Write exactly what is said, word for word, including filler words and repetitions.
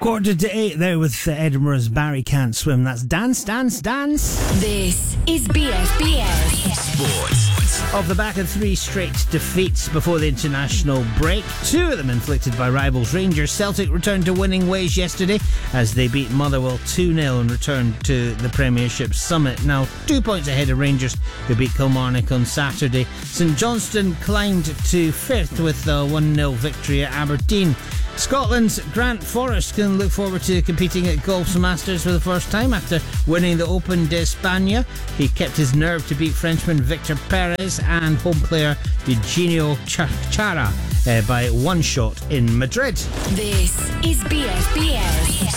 Quarter to eight there with uh, Edinburgh's Barry Can't Swim. That's Dance, Dance, Dance. This is B F B S Sports. Off the back of three straight defeats before the international break, two of them inflicted by rivals Rangers, Celtic returned to winning ways yesterday as they beat Motherwell two nil and returned to the Premiership summit. Now two points ahead of Rangers, who beat Kilmarnock on Saturday. St Johnstone climbed to fifth with a one nil victory at Aberdeen. Scotland's Grant Forrest can look forward to competing at Golf's Masters for the first time after winning the Open d'Espagne. He kept his nerve to beat Frenchman Victor Perez and home player Eugenio Chara uh, by one shot in Madrid. This is B F B S